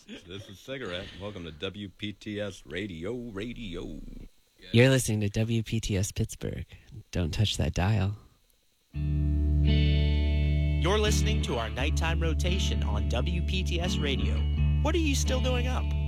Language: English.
This is Cigarette. Welcome to WPTS Radio. You're listening to WPTS Pittsburgh. Don't touch that dial. You're listening to our nighttime rotation on WPTS Radio. What are you still doing up?